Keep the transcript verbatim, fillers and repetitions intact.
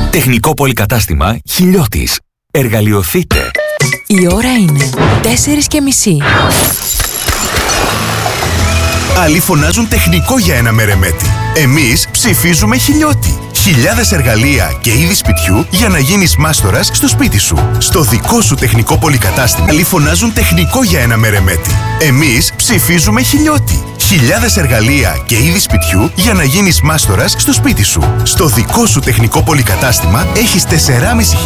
Τεχνικό πολυκατάστημα Χιλιώτης. Εργαλειοθείτε. Η ώρα είναι τέσσερις και μισή. Άλλοι φωνάζουν τεχνικό για ένα μερεμέτι. Εμείς ψηφίζουμε Χιλιώτη. Χιλιάδες εργαλεία και είδη σπιτιού για να γίνεις μάστορας στο σπίτι σου. Στο δικό σου τεχνικό πολυκατάστημα. Άλλοι φωνάζουν τεχνικό για ένα μερεμέτι. Εμείς ψηφίζουμε Χιλιώτη. Χιλιάδες εργαλεία και είδη σπιτιού για να γίνεις μάστορας στο σπίτι σου. Στο δικό σου τεχνικό πολυκατάστημα έχεις τεσσεράμισι